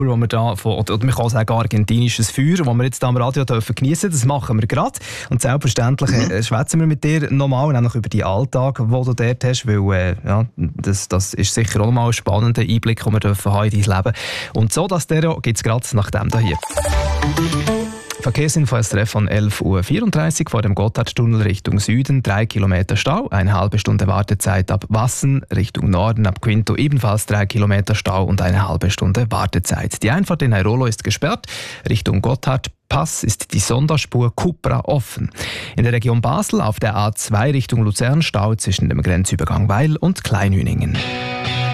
wo wir da oder man kann sagen argentinisches Feuer, das wir jetzt hier am Radio geniessen dürfen. Das machen wir gerade. Und selbstverständlich schwätzen wir mit dir nochmal, nämlich über den Alltag, den du dort hast, weil das ist sicher auch nochmal ein spannender Einblick, den wir dürfen haben in dein Leben. Und so, das gibt es gerade nach dem hier. Verkehrsinfo SRF von 11.34 Uhr vor dem Gotthardtunnel Richtung Süden, 3 Kilometer Stau, eine halbe Stunde Wartezeit ab Wassen, Richtung Norden ab Quinto ebenfalls 3 Kilometer Stau und eine halbe Stunde Wartezeit. Die Einfahrt in Airolo ist gesperrt, Richtung Gotthardpass ist die Sonderspur Cupra offen. In der Region Basel auf der A2 Richtung Luzern Stau zwischen dem Grenzübergang Weil und Kleinhüningen.